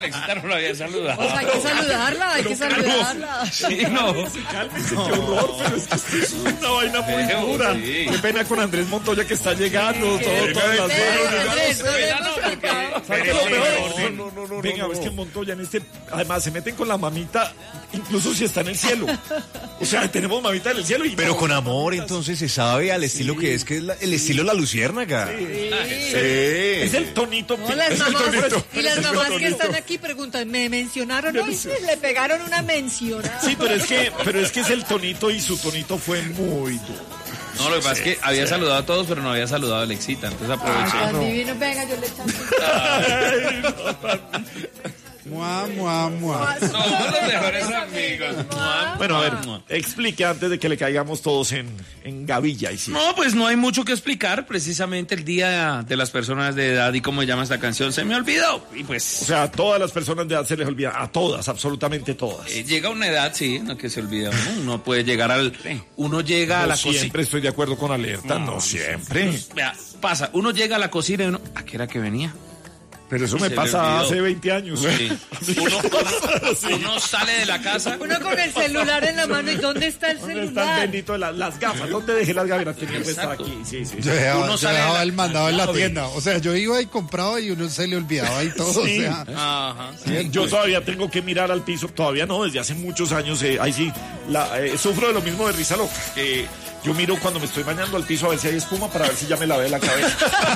Alexita no la había saludado. Pues hay que saludarla. Sí, no. Cálmese, qué horror, pero es que es una vaina muy dura. Sí. Qué pena con Andrés Montoya que está llegando, todas las ¿Sabe qué es lo peor? No. Venga, es que Montoya además se meten con la mamita, incluso si está en el cielo. O sea, tenemos mamita en el cielo y pero con amor, entonces se sabe al estilo que es el estilo de la luciérnaga. Sí. Es el tonito. No, las mamás, y las mamás que están aquí preguntan, ¿me mencionaron hoy? Le pegaron una mencionada. Sí, pero es que es el tonito y su tonito fue muy duro. No, lo que pasa es que había saludado a todos, pero no había saludado a Alexita, entonces aproveché. Tan divino, venga, yo le echo. Somos los mejores amigos. Bueno, a ver, explique antes de que le caigamos todos en gavilla. No, pues no hay mucho que explicar. Precisamente el Día de las Personas de Edad y cómo se llama esta canción se me olvidó. Y pues... O sea, a todas las personas de edad se les olvida. A todas, absolutamente todas. Llega una edad, sí, en la que se olvida uno puede llegar uno llega a la cocina. Siempre estoy de acuerdo con Alerta, no siempre. Vea, pasa, uno llega a la cocina y uno... ¿A qué era que venía? Pero eso me pasa hace 20 años. Sí. Uno sale de la casa. Uno con el celular en la mano. ¿Y dónde está el celular? ¿Dónde está el bendito de las gafas? ¿Dónde dejé las gafas? Tenía que estar aquí. Sí. Yo dejaba el mandado en la tienda. O sea, yo iba y compraba y uno se le olvidaba y todo. Sí. O sea. Ajá. Sí, yo todavía tengo que mirar al piso. Todavía no, desde hace muchos años. Ahí sí, sufro de lo mismo de risa loca. Yo miro cuando me estoy bañando al piso a ver si hay espuma para ver si ya me lavé la cabeza.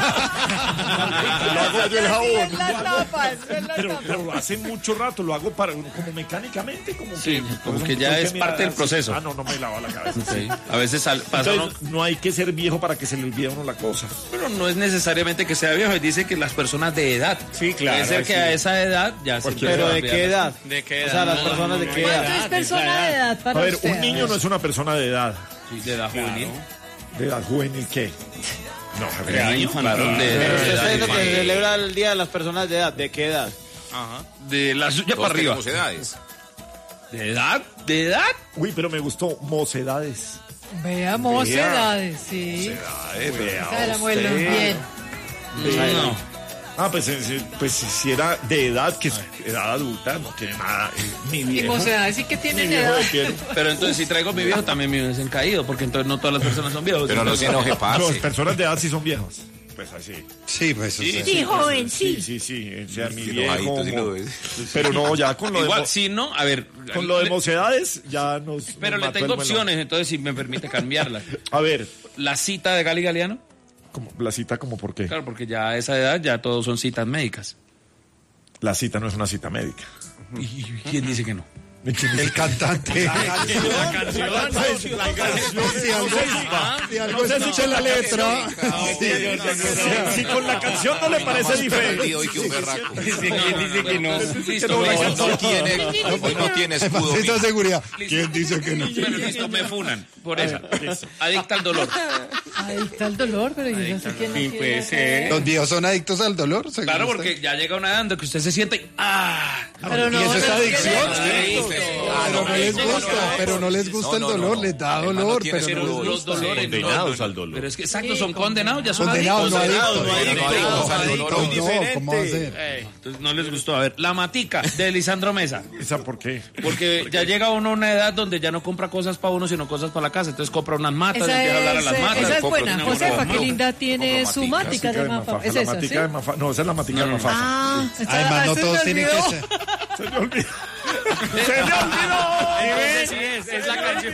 Lo hago yo el jabón. Pero hace mucho rato lo hago como mecánicamente, como que ya es parte del proceso. No me lavo la cabeza. Sí. A veces pasa. Entonces, no hay que ser viejo para que se le olvide a uno la cosa. Pero no es necesariamente que sea viejo. Dice que las personas de edad. Sí, claro. Puede ser que a esa edad ya se. Pero ¿de qué edad? ¿De qué edad? O sea, las personas de qué edad. ¿Cuánto es persona de edad para usted? usted? Un niño no es una persona de edad. Sí, de edad juvenil. ¿De edad juvenil qué? No, de año, claro. Pero usted está diciendo que se celebra el Día de las Personas de Edad. ¿De qué edad? Ajá. De la suya para arriba. Edades. ¿De edad? ¿De edad? Uy, pero me gustó mocedades. Veamos edades, sí. Vea El abuelo, bien. No. Pues si era de edad, que es edad adulta, no tiene nada. Mi Y viejo. mocedades sí que tienen Mi viejo edad. de quiero. Pero entonces si traigo a mi viejo también me hubiesen caído, porque entonces no todas las personas son viejos. Pero no se enoje, Las parce. personas de edad sí son viejos. Pues así. Sí, pues. Sí, joven, sí. Sí. O sea, mi Sí, viejo. enojadito, sí lo ves. Pero no, ya con lo Igual, de. si no, a ver. Con lo de mocedades, ya nos. Pero nos le mató tengo el melón. opciones, entonces si me permite cambiarlas. A ver, La cita de Gali Galeano. como, la cita, ¿como por qué? Claro, porque ya a esa edad ya todos son citas médicas. La cita no es una cita médica. ¿Y quién dice que no? El cantante. Si algo escucha la letra. Si con la canción no le parece diferente. Hoy que un berraco. ¿Quién dice que no? Listo, Hoy no tiene escudo. Esa seguridad. ¿Quién dice que no? bueno, listo, me funan por esa. Adicta al dolor. Adicta al dolor, pero yo no sé quién Sí, no pues, quiere. Los viejos son adictos al dolor. según Claro, usted. porque ya llega una edad en que usted se siente y Pero no, Y eso es no adicción. quiere. Pero no les gusta el dolor, les da dolor, pero no les los gusta. dolores Condenados al dolor. Pero es que exacto, son condenados, ya son Condenados, no adictos. adictos. No, ¿cómo va a ser? Entonces no les gustó. A ver, La Matica de Lisandro Mesa. ¿Esa por qué? Porque ya llega uno a una edad donde ya no compra cosas para uno, sino cosas para la casa. Entonces compra unas matas, empieza a hablar a las matas. Esa es compra buena. una Josefa, matica. qué linda tiene su mática de Mafa. Es La esa, ¿sí? matica de Mafa. No, esa es la matica de Mafa. Ah, Además, no se todos me tienen que olvidó. ser. Se me olvidó. Entonces sí es la canción.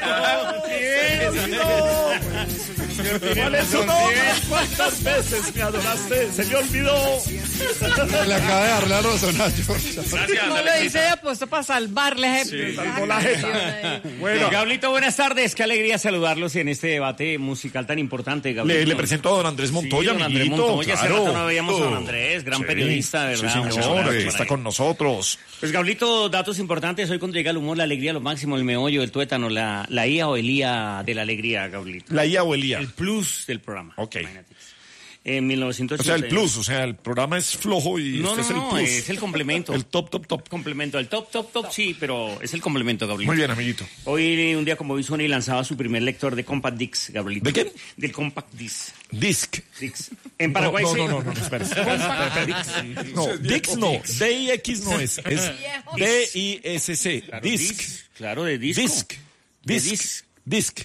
¿Cuál es su nombre? ¿Cuántas veces me adoraste? Se me olvidó. Le acaba de dar la razón a George. Gracias. No lo hice de apuesto para salvarle. salvó la jeta. Bueno, Gablito, buenas tardes. Qué alegría saludarlos en este debate musical tan importante, Gablito. le presento a don Andrés Montoya, Sí, don Andrés amiguito, Montoya. Hace claro. rato no veíamos a don Andrés, gran periodista, ¿verdad? Sí, Muchas señor, gracias por está ahí. con nosotros. Pues, Gablito, datos importantes. Hoy cuando llega el humor, la alegría, lo máximo, el meollo, el tuétano, la IA o el IA de la alegría, Gablito. La IA o el IA. El plus del programa. Ok. Imagínate. En 1980. O sea, el plus, o sea, el programa es flojo y No, este es el no, plus. es el complemento. El top. Complemento, el top, sí, pero es el complemento, Gabriel. Muy bien, amiguito. Hoy, un día como hoy, Sony lanzaba su primer lector de Compact Disc, Gabriel. ¿De qué? Del Compact Disc. Disc. En Paraguay No, espera. No, Dix no. D-I-X no es. Es D-I-S-C. Claro, Disc. Claro, de disco. Disc.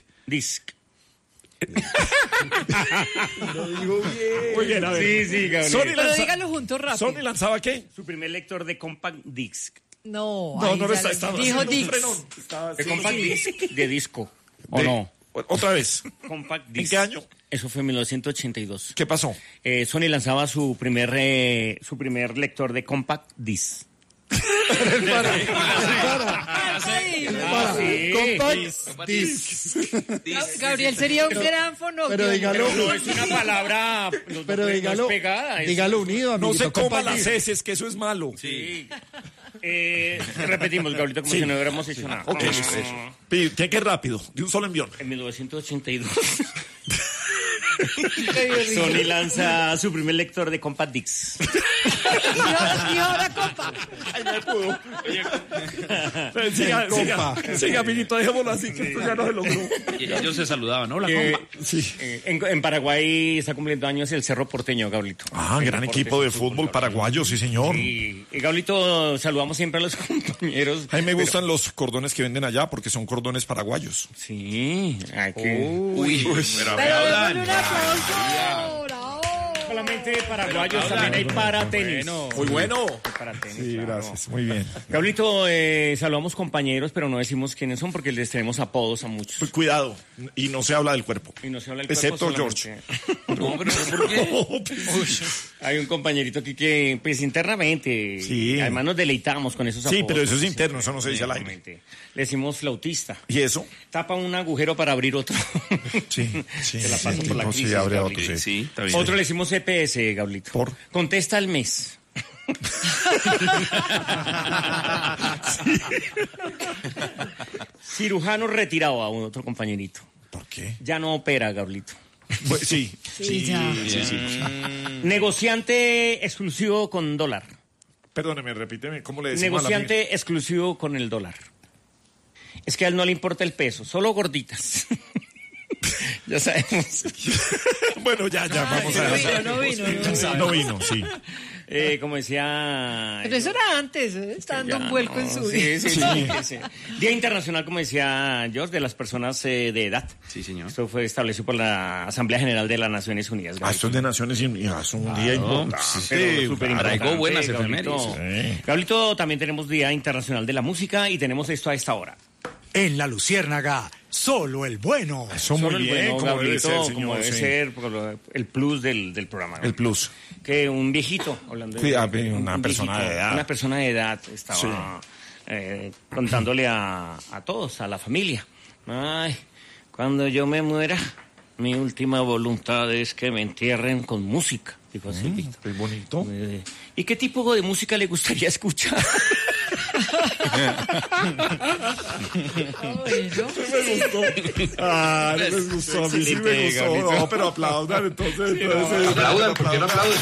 Muy bien, a ver. Sí, Gabriel. Pero dígalo juntos rápido. ¿Sony lanzaba qué? Su primer lector de Compact Disc. No, No, ahí no ya está. lo- Estaba dijo haciendo un Dix. frenón. Estaba De haciendo- Compact Disc de disco. ¿O De- no? Otra vez. Compact ¿En Disc. qué año? Eso fue en 1982. ¿Qué pasó? Sony lanzaba su primer lector de Compact Disc. Ay, sí. Compact disc. Gabriel sería un gran fonógrafo. Pero dígalo. No es una palabra Pero dígalo, pegada. dígalo unido, No amiguito. se coma Compact las disc. heces, que eso es malo. Sí. Repetimos, Gabrielito, como si no hubiéramos hecho nada. Ok. Tiene que ir rápido, de un solo envión. En 1982, Sony lanza su primer lector de Compact Disc. Y ahora, compa. Siga, amiguito, dejémoslo así, que esto ya no se logró. Y ellos se saludaban, ¿no? La compa. En Paraguay está cumpliendo años el Cerro Porteño, Gablito. Ah, gran equipo de fútbol paraguayo, sí, señor. Y Gablito, saludamos siempre a los compañeros. A mí me gustan los cordones que venden allá porque son cordones paraguayos. Sí, hay que... Uy, pero Pero aplaudan. démosle un aplauso. Bravo. Solamente paraguayos, también hay para tenis. Muy bueno. Para tenis, Sí, claro. gracias, muy bien. Gablito, saludamos compañeros, pero no decimos quiénes son porque les tenemos apodos a muchos. Pues cuidado, y no se habla del cuerpo. Y no se habla del Excepto cuerpo George. solamente. No, pero ¿por qué? Hay un compañerito aquí que, pues internamente, Sí. además nos deleitamos con esos apodos. Sí, pero eso es interno, eso no se dice al aire. Exactamente. Le decimos flautista. ¿Y eso? Tapa un agujero para abrir otro. Sí. Se la paso por la No, crisis, sí, abre Gabriel. otro, sí. Sí, está bien. Otro le decimos EPS, Gablito. ¿Por? Contesta al mes. Sí. Cirujano retirado a un otro compañerito. ¿Por qué? Ya no opera, Gablito. Pues, sí. Sí, ya. Negociante exclusivo con dólar. Perdóneme, repíteme, ¿cómo le decimos Negociante exclusivo con el dólar. Es que a él no le importa el peso, solo gorditas. Ya sabemos. a la... Bueno, ya, vamos a... No vino. No vino, sí. Como decía... Pero eso era antes, está dando un vuelco en su vida. Sí. Día Internacional, como decía George, de las personas de edad. Sí, señor. Esto fue establecido por la Asamblea General de las Naciones Unidas. Ah, esto es de Naciones Unidas, un día importante. Pero súper importante, Arraigó buenas Gablito. efemérides. Gablito, también tenemos Día Internacional de la Música y tenemos esto a esta hora. En la Luciérnaga, solo el bueno. Eso Solo muy el bien, bueno, como debe Gablito, ser, como señor. debe Sí. ser, por el plus del programa. El plus. Que un viejito, hablando Cuidado, de una persona de edad. Una persona de edad estaba contándole a todos, a la familia. Ay, cuando yo me muera, mi última voluntad es que me entierren con música. Dijo así, Víctor. Qué bonito. ¿Y qué tipo de música le gustaría escuchar? Me gustó. Ah, no les gustó. A mí sí me gustó. No, pero aplaudan entonces. Aplaudan, ¿por qué no aplauden?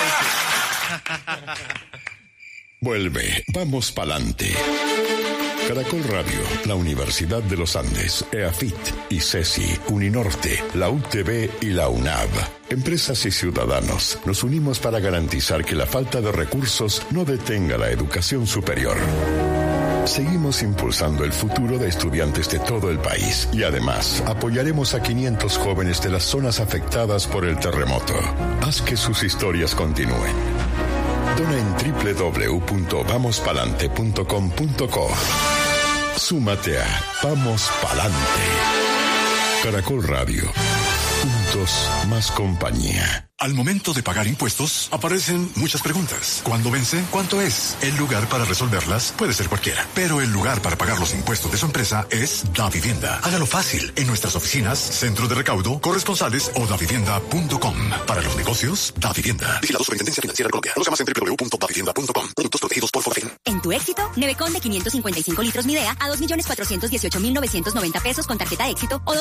Vuelve, vamos pa'lante. Caracol Radio, la Universidad de los Andes, EAFIT, ICESI, Uninorte, la UTB y la UNAV. Empresas y ciudadanos, nos unimos para garantizar que la falta de recursos no detenga la educación superior. Seguimos impulsando el futuro de estudiantes de todo el país y además apoyaremos a 500 jóvenes de las zonas afectadas por el terremoto. Haz que sus historias continúen. Dona en www.vamospalante.com.co. Súmate a Vamos Palante. Caracol Radio. Juntos, más compañía. Al momento de pagar impuestos, aparecen muchas preguntas. ¿Cuándo vence? ¿Cuánto es? El lugar para resolverlas puede ser cualquiera, pero el lugar para pagar los impuestos de su empresa es DaVivienda. Hágalo fácil en nuestras oficinas, centro de recaudo, corresponsales o davivienda.com. Para los negocios, DaVivienda. Vigilado Superintendencia Financiera de Colombia. Conozca más en www.davivienda.com. Productos protegidos por Fofin. En tu éxito? Nevecon de 555 litros Midea a 2.418.990 pesos con tarjeta Éxito o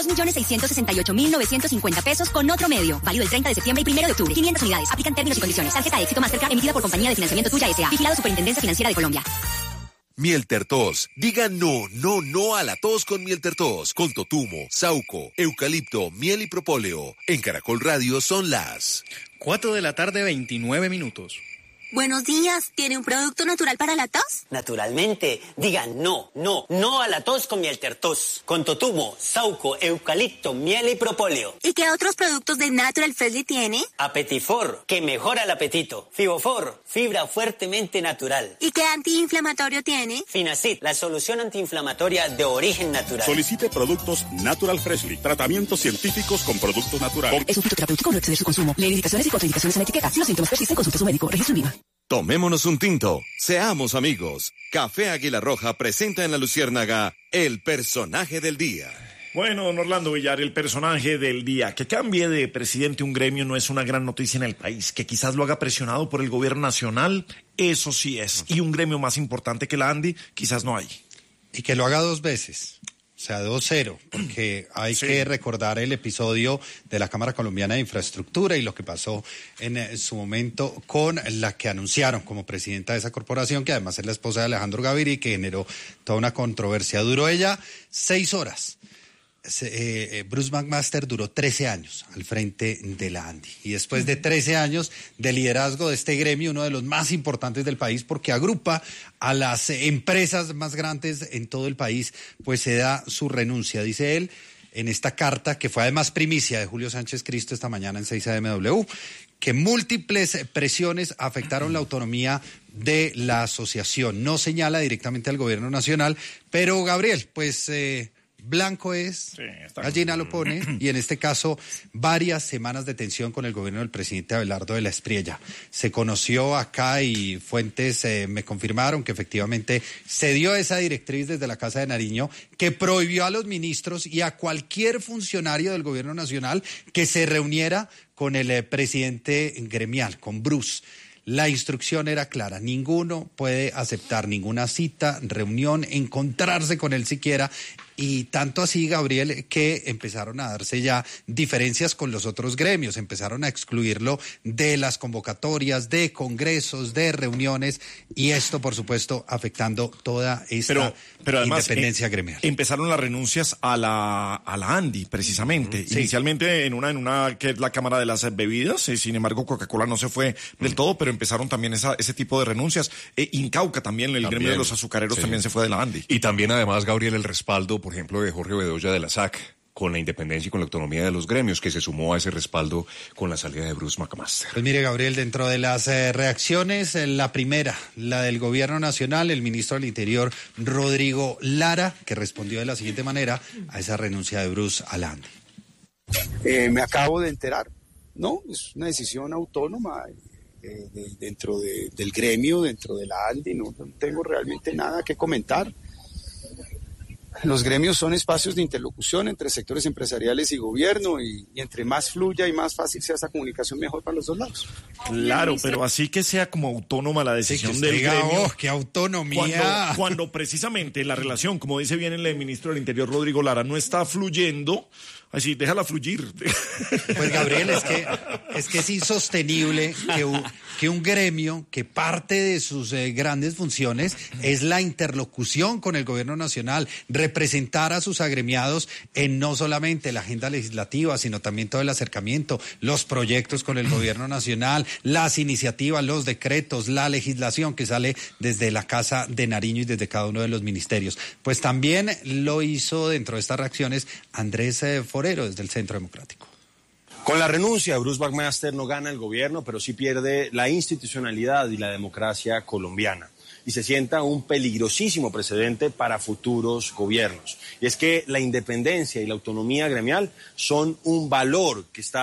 2.668.950 pesos con otro medio. Válido el 30 de septiembre y 1 de octubre. 500 unidades. Aplican términos y condiciones. Tarjeta Éxito Mastercard emitida por Compañía de Financiamiento Tuya S.A. Vigilado Superintendencia Financiera de Colombia. Mieltertos. Diga no a la tos con Mieltertos. Con totumo, sauco, eucalipto, miel y propóleo. En Caracol Radio son las 4:29 p.m. Buenos días, ¿tiene un producto natural para la tos? Naturalmente, digan no a la tos con Mieltertos, con totumo, sauco, eucalipto, miel y propóleo. ¿Y qué otros productos de Natural Freshly tiene? Apetifor, que mejora el apetito. Fibofor, fibra fuertemente natural. ¿Y qué antiinflamatorio tiene? Finacid, la solución antiinflamatoria de origen natural. Solicite productos Natural Freshly, tratamientos científicos con productos naturales. Es un fitoterapéutico, no exceder su consumo. Lee indicaciones y contraindicaciones en etiqueta. Si los síntomas persisten, consulte a su médico. Registro en Viva. Tomémonos un tinto, seamos amigos. Café Águila Roja presenta en La Luciérnaga el personaje del día. Bueno, don Orlando Villar, el personaje del día. Que cambie de presidente un gremio no es una gran noticia en el país. Que quizás lo haga presionado por el gobierno nacional, eso sí es. Y un gremio más importante que la ANDI, quizás no hay. Y que lo haga 2 veces. O sea, 2-0, porque hay que recordar el episodio de la Cámara Colombiana de Infraestructura y lo que pasó en su momento con la que anunciaron como presidenta de esa corporación, que además es la esposa de Alejandro Gaviria y que generó toda una controversia. Duró ella 6 horas. Bruce McMaster duró 13 años al frente de la ANDI y después de 13 años de liderazgo de este gremio, uno de los más importantes del país porque agrupa a las empresas más grandes en todo el país, pues se da su renuncia, dice él en esta carta que fue además primicia de Julio Sánchez Cristo esta mañana en 6AMW, que múltiples presiones afectaron la autonomía de la asociación. No señala directamente al gobierno nacional, pero Gabriel, pues blanco es, gallina lo pone, y en este caso varias semanas de tensión con el gobierno del presidente Abelardo de la Espriella. Se conoció acá y fuentes me confirmaron que efectivamente se dio esa directriz desde la Casa de Nariño que prohibió a los ministros y a cualquier funcionario del gobierno nacional que se reuniera con el presidente gremial, con Bruce. La instrucción era clara, ninguno puede aceptar ninguna cita, reunión, encontrarse con él siquiera, y tanto así, Gabriel, que empezaron a darse ya diferencias con los otros gremios, empezaron a excluirlo de las convocatorias, de congresos, de reuniones, y esto, por supuesto, afectando toda esta pero además, independencia gremial. Empezaron las renuncias a la ANDI, precisamente. Sí. Inicialmente en una que es la Cámara de las Bebidas, sin embargo Coca-Cola no se fue del todo, pero empezaron también ese tipo de renuncias. Incauca también, el gremio de los azucareros también se fue de la ANDI. Y también además, Gabriel, el respaldo, por ejemplo, de Jorge Bedoya de la SAC, con la independencia y con la autonomía de los gremios, que se sumó a ese respaldo con la salida de Bruce McMaster. Pues mire, Gabriel, dentro de las reacciones, la primera, la del gobierno nacional, el ministro del Interior, Rodrigo Lara, que respondió de la siguiente manera a esa renuncia de Bruce a la ANDI. Me acabo de enterar, no, es una decisión autónoma dentro del gremio, dentro de la ANDI, no tengo realmente nada que comentar. Los gremios son espacios de interlocución entre sectores empresariales y gobierno y entre más fluya y más fácil sea esa comunicación, mejor para los dos lados. Claro, pero así que sea como autónoma la decisión del gremio. ¡Oh, qué autonomía! Cuando precisamente la relación, como dice bien el ministro del Interior, Rodrigo Lara, no está fluyendo, así, déjala fluir. Pues, Gabriel, es que es insostenible que un gremio que parte de sus grandes funciones es la interlocución con el gobierno nacional, representar a sus agremiados en no solamente la agenda legislativa, sino también todo el acercamiento, los proyectos con el gobierno nacional, las iniciativas, los decretos, la legislación que sale desde la Casa de Nariño y desde cada uno de los ministerios. Pues también lo hizo dentro de estas reacciones Andrés Forero desde el Centro Democrático. Con la renuncia de Bruce McMaster no gana el gobierno, pero sí pierde la institucionalidad y la democracia colombiana. Y se sienta un peligrosísimo precedente para futuros gobiernos. Y es que la independencia y la autonomía gremial son un valor que está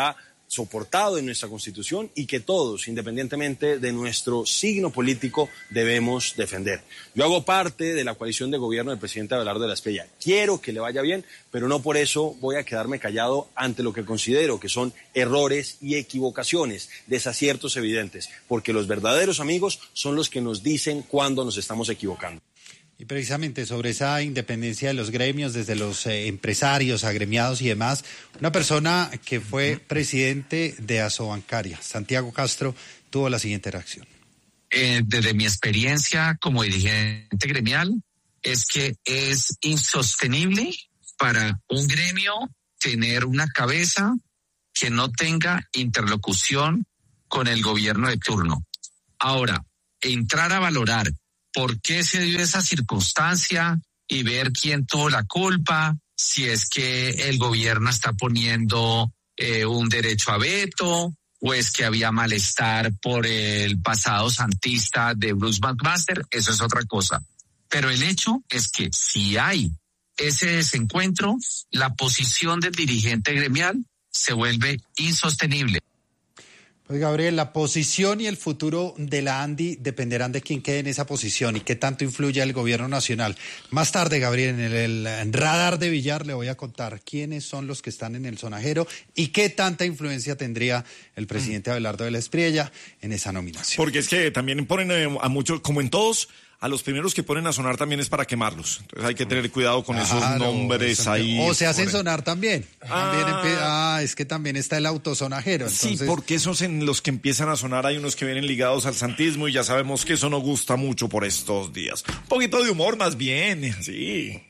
soportado en nuestra Constitución y que todos, independientemente de nuestro signo político, debemos defender. Yo hago parte de la coalición de gobierno del presidente Abelardo de la Espriella. Quiero que le vaya bien, pero no por eso voy a quedarme callado ante lo que considero que son errores y equivocaciones, desaciertos evidentes, porque los verdaderos amigos son los que nos dicen cuándo nos estamos equivocando. Y precisamente sobre esa independencia de los gremios, desde los empresarios, agremiados y demás, una persona que fue presidente de Asobancaria, Santiago Castro, tuvo la siguiente reacción. Desde mi experiencia como dirigente gremial, es que es insostenible para un gremio tener una cabeza que no tenga interlocución con el gobierno de turno. Ahora, entrar a valorar por qué se dio esa circunstancia y ver quién tuvo la culpa, si es que el gobierno está poniendo un derecho a veto o es que había malestar por el pasado santista de Bruce McMaster, eso es otra cosa. Pero el hecho es que si hay ese desencuentro, la posición del dirigente gremial se vuelve insostenible. Pues Gabriel, la posición y el futuro de la ANDI dependerán de quién quede en esa posición y qué tanto influye el gobierno nacional. Más tarde, Gabriel, en el radar de Villar le voy a contar quiénes son los que están en el sonajero y qué tanta influencia tendría el presidente Abelardo de la Espriella en esa nominación. Porque es que también ponen a muchos, como en todos, a los primeros que ponen a sonar también es para quemarlos. Entonces hay que tener cuidado con esos nombres ahí. O se hacen sonar también. Es que también está el autosonajero. Entonces... Sí, porque esos en los que empiezan a sonar hay unos que vienen ligados al santismo y ya sabemos que eso no gusta mucho por estos días. Un poquito de humor más bien, sí.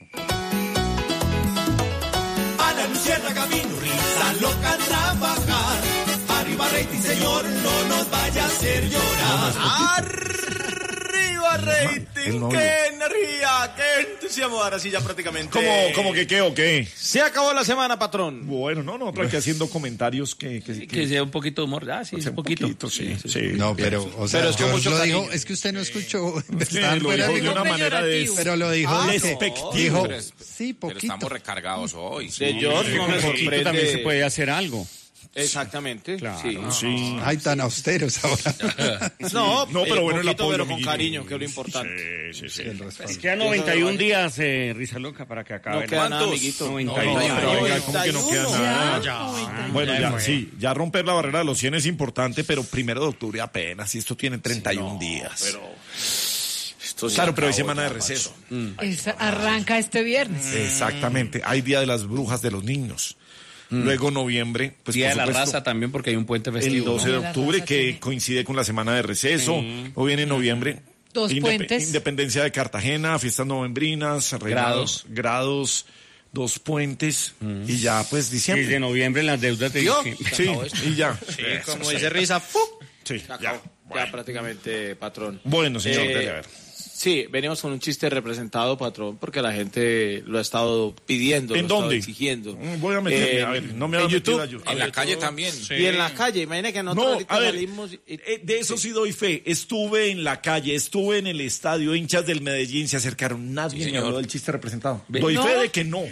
A la lucierna camino, risa loca trabajar. Arriba rating, señor, no nos vaya a hacer llorar. Rating, qué energía, qué entusiasmo. Ahora sí ya prácticamente. ¿Cómo que qué o qué? Se acabó la semana, patrón. Bueno, no, aquí haciendo comentarios que sea un poquito de humor. Sí, un poquito. Sí. No, pero, o sea, pero es lo dijo, es que usted no escuchó. Lo dijo de una manera pero lo dijo despectivo. Sí, poquito. Pero estamos recargados hoy. George, no me sorprende. También se puede hacer algo. Exactamente. Claro. Sí. Ay, tan austeros ahora. No, pero bueno, el apoyo, pero con cariño, que es lo importante. Sí. Es que a 91 días, Risa Loca, para que acabe. No queda nada, amiguito. 91. ¿Cómo que no queda nada? Bueno, ya romper la barrera de los 100 es importante, pero 1 de octubre apenas, y esto tiene 31 días. Claro, pero hay semana de receso. Arranca este viernes. Exactamente, hay Día de las Brujas de los Niños. Luego noviembre, pues Día por de la supuesto, Raza también, porque hay un puente festivo. el 12 de ¿no? octubre, que coincide con la semana de receso. O viene en noviembre. Dos puentes. Independencia de Cartagena, fiestas novembrinas, grados, 2 puentes y ya pues diciembre. Y de noviembre las deudas de diciembre. Sí, y ya. Sí, como dice Risa, Sí, ya. Ya prácticamente, patrón. Bueno, señor, dele a ver. Sí, venimos con un chiste representado, patrón, porque la gente lo ha estado pidiendo, ¿En lo ha dónde? estado exigiendo. Voy a meterme, a ver, no me en va a YouTube. meter En la calle también. Sí. Y en la calle, imagínate que nosotros ahorita salimos... de eso sí doy fe. Estuve en la calle, estuve en el estadio, hinchas del Medellín se acercaron. Nadie me habló del chiste representado. Doy fe de que no.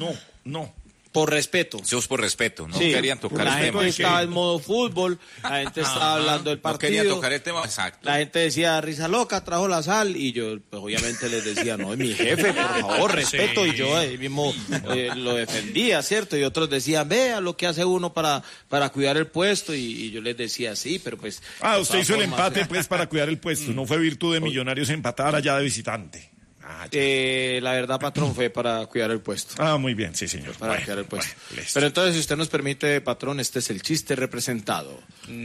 Por respeto. Eso es por respeto, no Sí, querían tocar la el gente tema. estaba en modo fútbol, la gente estaba hablando del No partido. querían tocar el tema, exacto. La gente decía, Risa Loca, trajo la sal, y yo, pues obviamente les decía, no, es mi jefe, por favor, respeto, y yo mismo lo defendía, ¿cierto? Y otros decían, vea lo que hace uno para cuidar el puesto, y yo les decía, sí, pero pues... Usted hizo el empate pues para cuidar el puesto, no fue virtud de Millonarios empatar allá de visitante. La verdad, patrón, fue para cuidar el puesto. Muy bien, sí, señor. Para cuidar el puesto. Pero entonces, si usted nos permite, patrón, este es el chiste representado.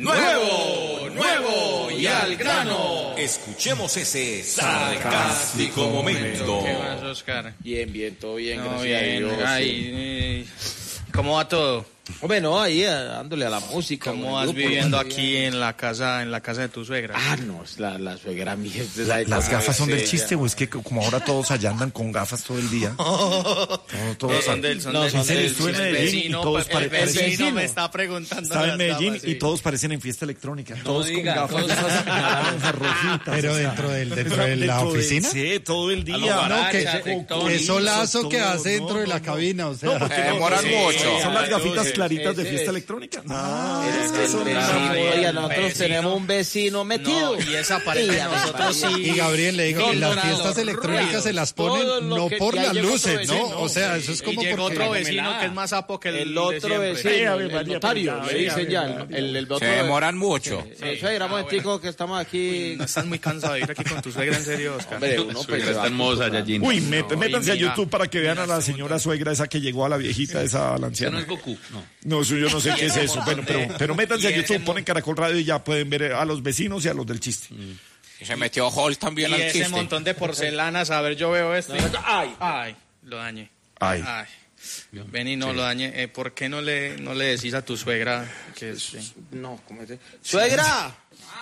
¡Nuevo y al grano! Escuchemos ese sarcástico momento. ¿Qué más, Oscar? Bien, todo bien, No, gracias bien. a Dios. Ay, ¿cómo va todo? Hombre, no, ahí dándole a la música. ¿Cómo vas viviendo aquí en la casa de tu suegra? No, es la suegra mía. ¿Las gafas son del chiste o es que como ahora todos allá andan con gafas todo el día? Todos son del estuve en Medellín y todos el vecino me está preguntando. Estaba en Medellín gafas, y todos parecen en fiesta electrónica. Todos con gafas naranjas, rojitas. Pero dentro de la oficina. Sí, todo el día. Que solazo que hace dentro de la cabina, o sea. Demoran mucho. Son las gafitas claritas de fiesta electrónica. Oiga, nosotros tenemos un vecino metido. Y esa pareja nosotros sí. Y Gabriel, le digo que las fiestas electrónicas se las ponen no por las luces, ¿no? O sea, eso es como y llegó otro vecino que es más sapo que el otro vecino, el notario, le dicen ya. Se demoran mucho. Suegra, momentico que estamos aquí. No estás muy cansado de ir aquí con tu suegra, en serio, Oscar. Hombre, uno pues está hermosa, Yajin. Uy, métanse a YouTube para que vean a la señora suegra esa que llegó a la viejita, esa a la Ya no anciana. es Goku, no. No, eso yo no sé qué es eso. Bueno, pero métanse a YouTube, ponen Caracol Radio y ya pueden ver a los vecinos y a los del chiste. Y se metió Hall también Y al ese chiste. montón de porcelanas, a ver, yo veo esto. Ay, lo dañé. Ay. Vení, no lo dañé. ¿Por qué no le decís a tu suegra que no, comete? Suegra,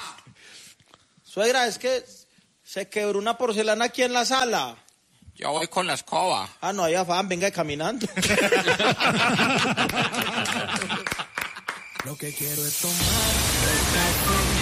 es que se quebró una porcelana aquí en la sala. Yo voy con la escoba. Ah, no hay afán, venga caminando. Lo que quiero es tomar